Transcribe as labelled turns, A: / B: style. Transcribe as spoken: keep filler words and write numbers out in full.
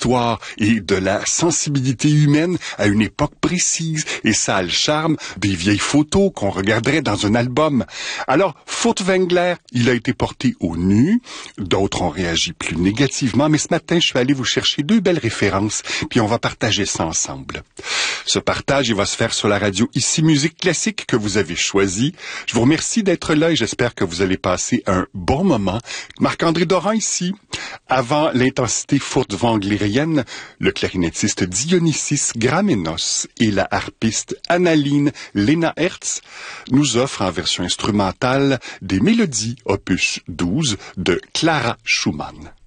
A: l'histoire et de la sensibilité humaine à une époque précise. Et ça a le charme des vieilles photos qu'on regarderait dans un album. Alors, Furtwängler, il a été porté au nu. D'autres ont réagi plus négativement, mais ce matin, je suis allé vous chercher deux belles références, puis on va partager ça ensemble. Ce partage, il va se faire sur la radio Ici Musique Classique que vous avez choisie. Je vous remercie d'être là et j'espère que vous allez passer un bon moment. Marc-André Doran ici. Avant l'intensité furtwänglerienne, le clarinettiste Dionysis Gramenos et la harpiste Annaline Lena Hertz nous offrent en version instrumentale des mélodies opus douze de Clara Schumann.